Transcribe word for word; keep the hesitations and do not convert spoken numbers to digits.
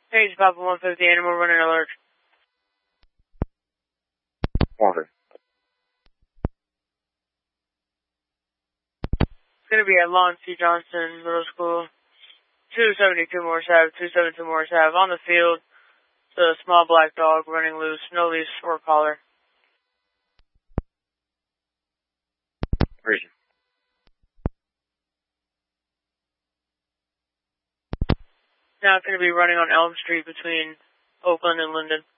Page Papa one fifty, animal running alert. Water. It's going to be at Lon C. Johnson Middle School, two seventy-two Morris Ave, two seventy-two Morris Ave. On the field, the small black dog running loose, no leash or collar. Reason. Now it's going to be running on Elm Street between Oakland and Linden.